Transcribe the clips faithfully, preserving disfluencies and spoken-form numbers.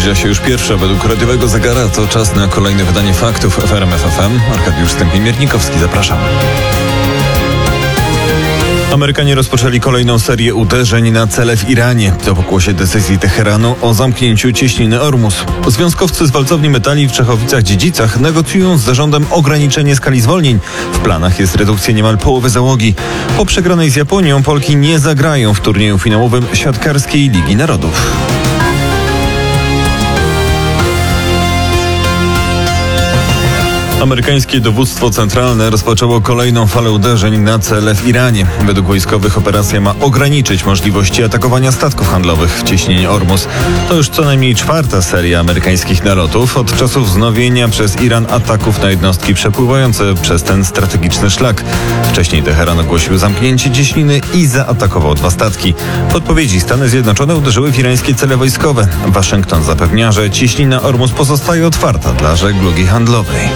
Zbliża się już pierwsza według radiowego zegara. To czas na kolejne wydanie faktów w R M F F M. Arkadiusz Stępień-Miernikowski, zapraszam. Amerykanie rozpoczęli kolejną serię uderzeń na cele w Iranie. To pokłosie decyzji Teheranu o zamknięciu cieśniny Ormus. Związkowcy z walcowni metali w Czechowicach-Dziedzicach negocjują z zarządem ograniczenie skali zwolnień. W planach jest redukcja niemal połowy załogi. Po przegranej z Japonią Polki nie zagrają w turnieju finałowym Siatkarskiej Ligi Narodów. Amerykańskie dowództwo centralne rozpoczęło kolejną falę uderzeń na cele w Iranie. Według wojskowych operacja ma ograniczyć możliwości atakowania statków handlowych w cieśninie Ormus. To już co najmniej czwarta seria amerykańskich nalotów od czasów wznowienia przez Iran ataków na jednostki przepływające przez ten strategiczny szlak. Wcześniej Teheran ogłosił zamknięcie cieśniny i zaatakował dwa statki. W odpowiedzi Stany Zjednoczone uderzyły w irańskie cele wojskowe. Waszyngton zapewnia, że cieśnina Ormus pozostaje otwarta dla żeglugi handlowej.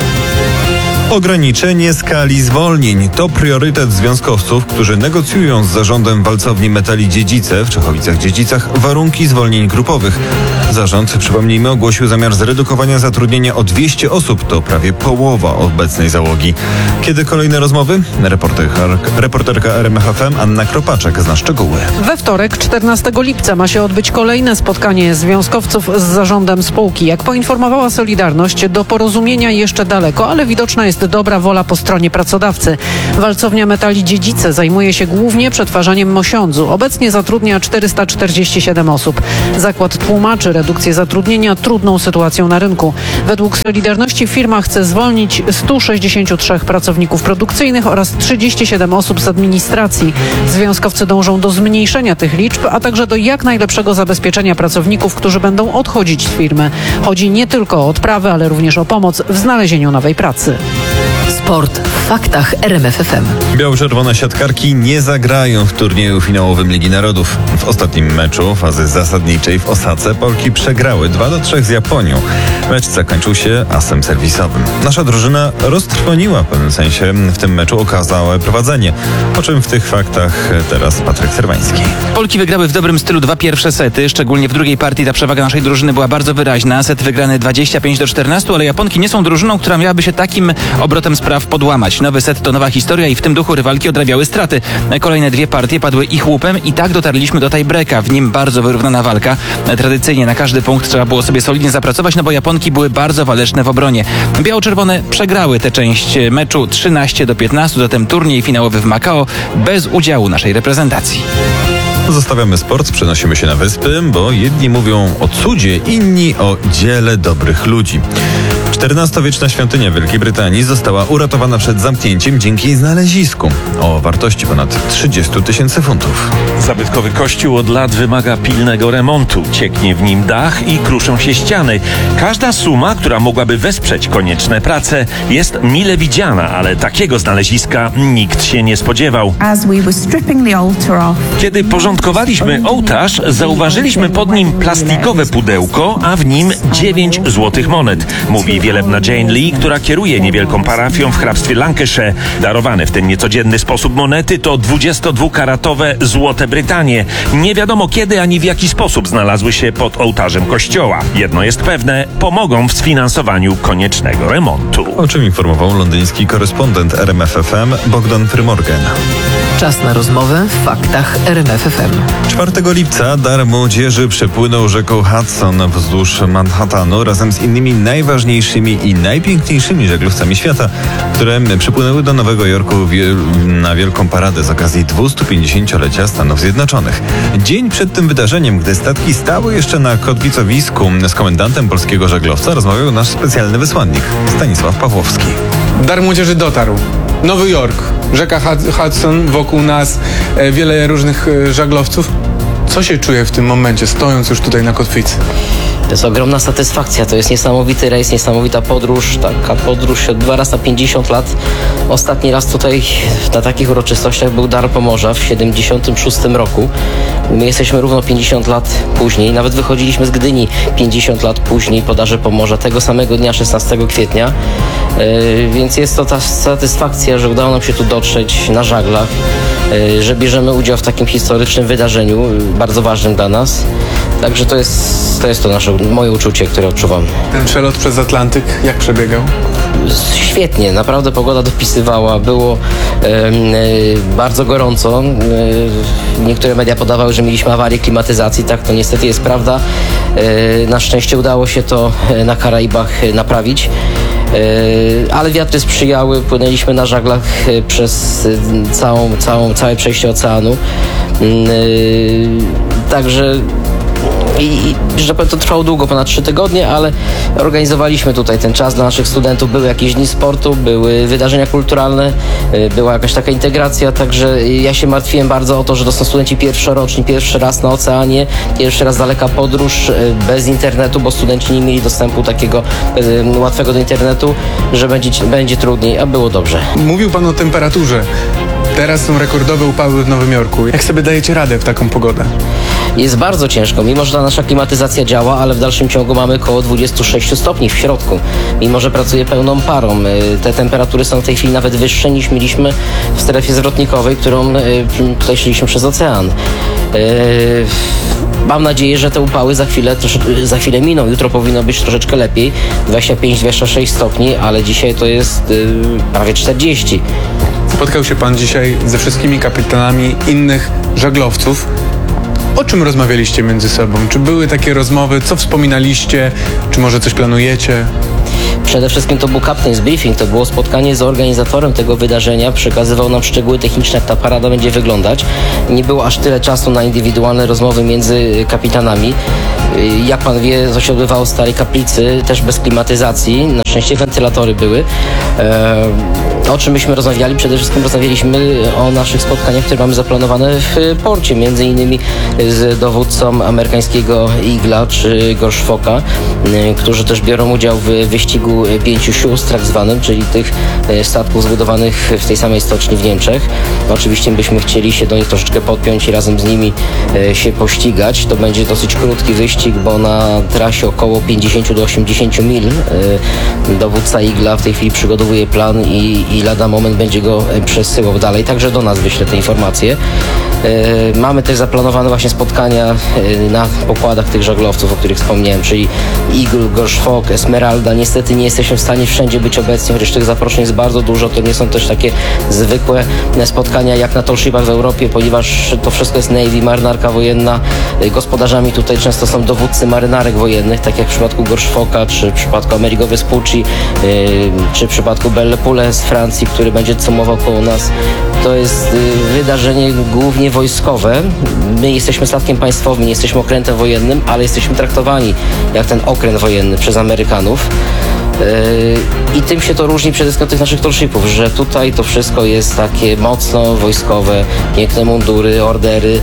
Ograniczenie skali zwolnień to priorytet związkowców, którzy negocjują z zarządem walcowni metali Dziedzice w Czechowicach-Dziedzicach warunki zwolnień grupowych. Zarząd, przypomnijmy, ogłosił zamiar zredukowania zatrudnienia o dwieście osób, to prawie połowa obecnej załogi. Kiedy kolejne rozmowy? Reporterka, reporterka R M F F M Anna Kropaczek zna szczegóły. We wtorek, czternastego lipca, ma się odbyć kolejne spotkanie związkowców z zarządem spółki. Jak poinformowała Solidarność, do porozumienia jeszcze daleko, ale widoczna jest dobra wola po stronie pracodawcy. Walcownia metali Dziedzice zajmuje się głównie przetwarzaniem mosiądzu. Obecnie zatrudnia czterysta czterdzieści siedem osób. Zakład tłumaczy redukcję zatrudnienia trudną sytuacją na rynku. Według Solidarności firma chce zwolnić stu sześćdziesięciu trzech pracowników produkcyjnych oraz trzydzieści siedem osób z administracji. Związkowcy dążą do zmniejszenia tych liczb, a także do jak najlepszego zabezpieczenia pracowników, którzy będą odchodzić z firmy. Chodzi nie tylko o odprawy, ale również o pomoc w znalezieniu nowej pracy. Sport w faktach R M F F M. Biało-czerwone siatkarki nie zagrają w turnieju finałowym Ligi Narodów. W ostatnim meczu fazy zasadniczej w Osace Polki przegrały dwa do trzech z Japonią. Mecz zakończył się asem serwisowym. Nasza drużyna roztrwoniła w pewnym sensie w tym meczu okazałe prowadzenie. O czym w tych faktach teraz Patryk Serwański. Polki wygrały w dobrym stylu dwa pierwsze sety. Szczególnie w drugiej partii ta przewaga naszej drużyny była bardzo wyraźna. Set wygrany dwadzieścia pięć do czternastu, ale Japonki nie są drużyną, która miałaby się takim obrotem spraw podłamać. Nowy set to nowa historia i w tym duchu rywalki odrabiały straty. Kolejne dwie partie padły ich łupem i tak dotarliśmy do tiebreaka. W nim bardzo wyrównana walka. Tradycyjnie na każdy punkt trzeba było sobie solidnie zapracować, no bo Japonki były bardzo waleczne w obronie. Biało-czerwone przegrały tę część meczu trzynaście do piętnastu, zatem turniej finałowy w Makao bez udziału naszej reprezentacji. Zostawiamy sport, przenosimy się na wyspy, bo jedni mówią o cudzie, inni o dziele dobrych ludzi. czternastowieczna świątynia Wielkiej Brytanii została uratowana przed zamknięciem dzięki znalezisku o wartości ponad trzydziestu tysięcy funtów. Zabytkowy kościół od lat wymaga pilnego remontu. Cieknie w nim dach i kruszą się ściany. Każda suma, która mogłaby wesprzeć konieczne prace, jest mile widziana, ale takiego znaleziska nikt się nie spodziewał. Kiedy porządkowaliśmy ołtarz, zauważyliśmy pod nim plastikowe pudełko, a w nim dziewięć złotych monet, mówi wielebna Jane Lee, która kieruje niewielką parafią w hrabstwie Lancashire. Darowane w ten niecodzienny sposób monety to dwudziestodwukaratowe złote Brytanie. Nie wiadomo kiedy ani w jaki sposób znalazły się pod ołtarzem kościoła. Jedno jest pewne, pomogą w sfinansowaniu koniecznego remontu. O czym informował londyński korespondent R M F F M Bogdan Frymorgan. Czas na rozmowę w faktach R M F F M. czwartego lipca dar młodzieży przepłynął rzeką Hudson wzdłuż Manhattanu razem z innymi najważniejszymi i najpiękniejszymi żaglowcami świata, które przypłynęły do Nowego Jorku na wielką paradę z okazji dwustupięćdziesięciolecia Stanów Zjednoczonych. Dzień przed tym wydarzeniem, gdy statki stały jeszcze na kotwicowisku, z komendantem polskiego żaglowca rozmawiał nasz specjalny wysłannik Stanisław Pawłowski. Dar młodzieży dotarł. Nowy Jork, rzeka Hudson, wokół nas e, wiele różnych e, żaglowców. Co się czuje w tym momencie, stojąc już tutaj na kotwicy? To jest ogromna satysfakcja, to jest niesamowity rejs, niesamowita podróż, taka podróż dwa razy na pięćdziesiąt lat. Ostatni raz tutaj na takich uroczystościach był Dar Pomorza w siedemdziesiątym szóstym roku. My jesteśmy równo pięćdziesiąt lat później, nawet wychodziliśmy z Gdyni pięćdziesiąt lat później po Darze Pomorza, tego samego dnia szesnastego kwietnia. Yy, więc jest to ta satysfakcja, że udało nam się tu dotrzeć na żaglach, yy, że bierzemy udział w takim historycznym wydarzeniu, yy, bardzo ważnym dla nas. Także to jest to, jest to nasze, moje uczucie, które odczuwam. Ten przelot przez Atlantyk jak przebiegał? Świetnie, naprawdę pogoda dopisywała, było e, e, bardzo gorąco. E, niektóre media podawały, że mieliśmy awarię klimatyzacji, tak to niestety jest prawda. E, na szczęście udało się to na Karaibach naprawić. E, ale wiatry sprzyjały, płynęliśmy na żaglach przez całą, całą, całe przejście oceanu. E, także I, i że to trwało długo, ponad trzy tygodnie, ale organizowaliśmy tutaj ten czas dla naszych studentów. Były jakieś dni sportu, były wydarzenia kulturalne, była jakaś taka integracja, także ja się martwiłem bardzo o to, że to są studenci pierwszoroczni, pierwszy raz na oceanie, pierwszy raz daleka podróż bez internetu, bo studenci nie mieli dostępu takiego łatwego do internetu, że będzie, będzie trudniej, a było dobrze. Mówił pan o temperaturze. Teraz są rekordowe upały w Nowym Jorku. Jak sobie dajecie radę w taką pogodę? Jest bardzo ciężko, mimo że ta nasza klimatyzacja działa, ale w dalszym ciągu mamy około dwadzieścia sześć stopni w środku, mimo że pracuje pełną parą. Te temperatury są w tej chwili nawet wyższe niż mieliśmy w strefie zwrotnikowej, którą tutaj szliśmy przez ocean. Mam nadzieję, że te upały za chwilę, za chwilę miną. Jutro powinno być troszeczkę lepiej, dwadzieścia pięć dwadzieścia sześć stopni, ale dzisiaj to jest prawie czterdzieści. Spotkał się pan dzisiaj ze wszystkimi kapitanami innych żaglowców. O czym rozmawialiście między sobą? Czy były takie rozmowy? Co wspominaliście? Czy może coś planujecie? Przede wszystkim to był Captain's Briefing, to było spotkanie z organizatorem tego wydarzenia, przekazywał nam szczegóły techniczne, jak ta parada będzie wyglądać. Nie było aż tyle czasu na indywidualne rozmowy między kapitanami. Jak pan wie, to się odbywało w Starej Kaplicy, też bez klimatyzacji, na szczęście wentylatory były. O czym myśmy rozmawiali? Przede wszystkim rozmawialiśmy o naszych spotkaniach, które mamy zaplanowane w porcie, między innymi z dowódcą amerykańskiego Eagle'a czy Gorszfoka, którzy też biorą udział w wyścigu pięciu sióstr, tak zwanym, czyli tych statków zbudowanych w tej samej stoczni w Niemczech. Oczywiście byśmy chcieli się do nich troszeczkę podpiąć i razem z nimi się pościgać. To będzie dosyć krótki wyścig, bo na trasie około pięćdziesiąt do osiemdziesięciu mil. Dowódca Eagle'a w tej chwili przygotowuje plan i, i lada moment będzie go przesyłał dalej, także do nas wyśle te informacje. Mamy też zaplanowane właśnie spotkania na pokładach tych żaglowców, o których wspomniałem, czyli Eagle, Gorszfok, Esmeralda. Niestety nie jesteśmy w stanie wszędzie być obecni, chociaż tych zaproszeń jest bardzo dużo. To nie są też takie zwykłe spotkania jak na tollshipach w Europie, ponieważ to wszystko jest Navy, marynarka wojenna. Gospodarzami tutaj często są dowódcy marynarek wojennych, tak jak w przypadku Gorszfoka, czy w przypadku Amerigo Vespucci, czy w przypadku Belle Poule z Francji, który będzie cumował koło nas. To jest wydarzenie głównie wojskowe. My jesteśmy statkiem państwowym, nie jesteśmy okrętem wojennym, ale jesteśmy traktowani jak ten okręt wojenny przez Amerykanów. I tym się to różni przede wszystkim od tych naszych tollshipów, że tutaj to wszystko jest takie mocno wojskowe, piękne mundury, ordery.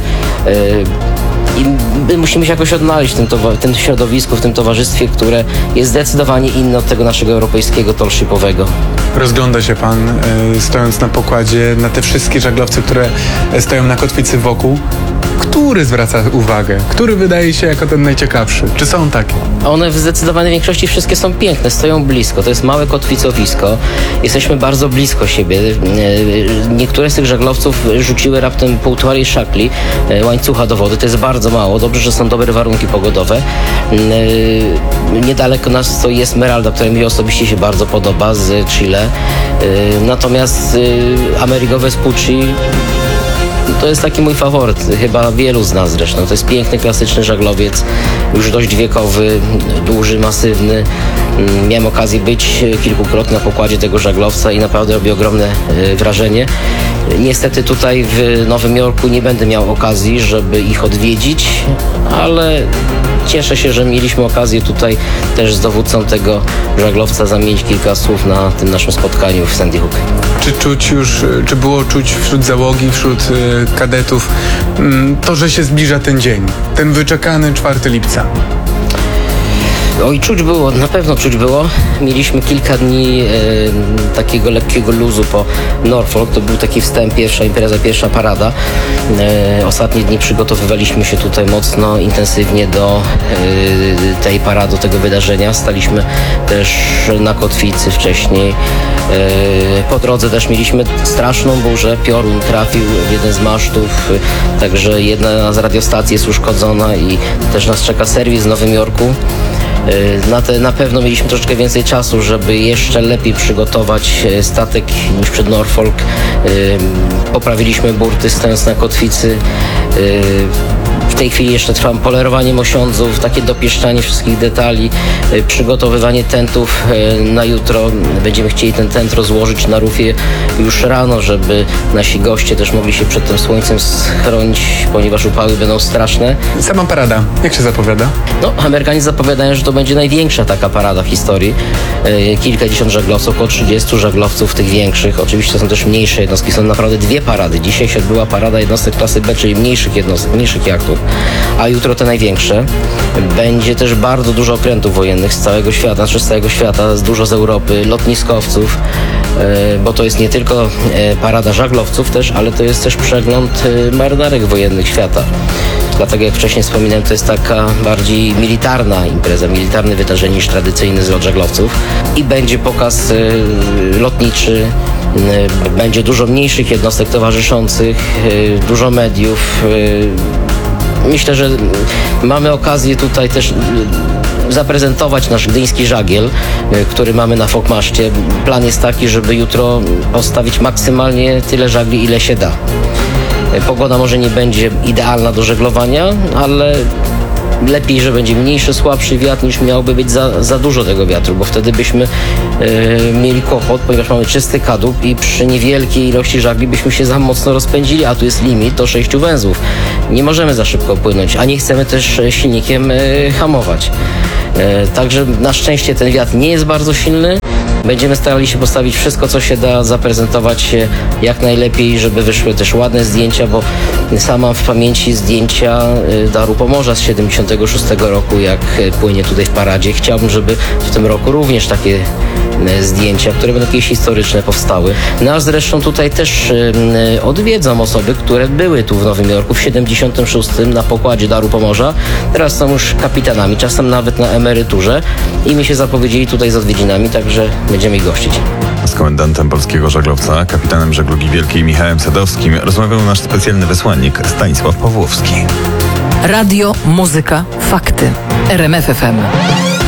I my musimy się jakoś odnaleźć w tym, w tym środowisku, w tym towarzystwie, które jest zdecydowanie inne od tego naszego europejskiego tollshipowego. Rozgląda się pan, y, stojąc na pokładzie, na te wszystkie żaglowce, które stoją na kotwicy wokół. Który zwraca uwagę? Który wydaje się jako ten najciekawszy? Czy są takie? One w zdecydowanej większości wszystkie są piękne, stoją blisko. To jest małe kotwicowisko. Jesteśmy bardzo blisko siebie. Niektóre z tych żaglowców rzuciły raptem półtorej szakli łańcucha do wody. To jest bardzo mało. Dobrze, że są dobre warunki pogodowe. Niedaleko nas stoi Esmeralda, która mi osobiście się bardzo podoba, z Chile. Natomiast Amerigo Vespucci to jest taki mój faworyt, chyba wielu z nas zresztą. To jest piękny, klasyczny żaglowiec, już dość wiekowy, duży, masywny. Miałem okazję być kilkukrotnie na pokładzie tego żaglowca i naprawdę robi ogromne wrażenie. Niestety tutaj w Nowym Jorku nie będę miał okazji, żeby ich odwiedzić, ale cieszę się, że mieliśmy okazję tutaj też z dowódcą tego żaglowca zamienić kilka słów na tym naszym spotkaniu w Sandy Hook. Czy czuć już, czy było czuć wśród załogi, wśród y, kadetów to, że się zbliża ten dzień, ten wyczekany czwartego lipca? Oj, czuć było, na pewno czuć było. Mieliśmy kilka dni e, takiego lekkiego luzu po Norfolk. To był taki wstęp, pierwsza impreza, pierwsza parada. E, ostatnie dni przygotowywaliśmy się tutaj mocno, intensywnie do e, tej parady, do tego wydarzenia. Staliśmy też na kotwicy wcześniej. E, po drodze też mieliśmy straszną burzę. Piorun trafił w jeden z masztów, e, także jedna z radiostacji jest uszkodzona i też nas czeka serwis w Nowym Jorku. Na, te, na pewno mieliśmy troszeczkę więcej czasu, żeby jeszcze lepiej przygotować statek niż przed Norfolk. Poprawiliśmy burty, stojąc na kotwicy. W tej chwili jeszcze trwa polerowanie mosiądzów, takie dopieszczanie wszystkich detali, przygotowywanie tentów na jutro. Będziemy chcieli ten tent rozłożyć na rufie już rano, żeby nasi goście też mogli się przed tym słońcem schronić, ponieważ upały będą straszne. Sama parada, jak się zapowiada? No, Amerykanie zapowiadają, że to będzie największa taka parada w historii. Kilkadziesiąt żaglowców, około trzydziestu żaglowców tych większych. Oczywiście są też mniejsze jednostki, są naprawdę dwie parady. Dzisiaj się odbyła parada jednostek klasy B, czyli mniejszych jednostek, mniejszych jachtów. A jutro te największe. Będzie też bardzo dużo okrętów wojennych z całego świata, znaczy z całego świata, dużo z Europy, lotniskowców, bo to jest nie tylko parada żaglowców też, ale to jest też przegląd marynarek wojennych świata. Dlatego jak wcześniej wspominałem, to jest taka bardziej militarna impreza, militarne wydarzenie niż tradycyjny zlot żaglowców. I będzie pokaz lotniczy, będzie dużo mniejszych jednostek towarzyszących, dużo mediów. Myślę, że mamy okazję tutaj też zaprezentować nasz gdyński żagiel, który mamy na fokmaszcie. Plan jest taki, żeby jutro postawić maksymalnie tyle żagli, ile się da. Pogoda może nie będzie idealna do żeglowania, ale lepiej, że będzie mniejszy, słabszy wiatr, niż miałoby być za, za dużo tego wiatru, bo wtedy byśmy e, mieli kłopot, ponieważ mamy czysty kadłub i przy niewielkiej ilości żagli byśmy się za mocno rozpędzili, a tu jest limit do sześciu węzłów. Nie możemy za szybko płynąć, a nie chcemy też silnikiem e, hamować. E, także na szczęście ten wiatr nie jest bardzo silny. Będziemy starali się postawić wszystko, co się da, zaprezentować się jak najlepiej, żeby wyszły też ładne zdjęcia, bo sam mam w pamięci zdjęcia Daru Pomorza z siedemdziesiątego szóstego roku, jak płynie tutaj w paradzie. Chciałbym, żeby w tym roku również takie zdjęcia, które będą jakieś historyczne, powstały. Nas zresztą tutaj też odwiedzą osoby, które były tu w Nowym Jorku w siedemdziesiątym szóstym na pokładzie Daru Pomorza. Teraz są już kapitanami, czasem nawet na emeryturze i mi się zapowiedzieli tutaj z odwiedzinami, także będziemy ich gościć. Z komendantem polskiego żaglowca, kapitanem żeglugi wielkiej Michałem Sadowskim rozmawiał nasz specjalny wysłannik Stanisław Pawłowski. Radio, muzyka, fakty. R M F F M.